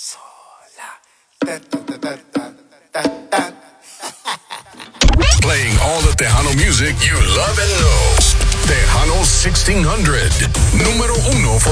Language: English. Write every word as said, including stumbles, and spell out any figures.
Playing all the Tejano music you love and know. Tejano sixteen hundred. Número uno for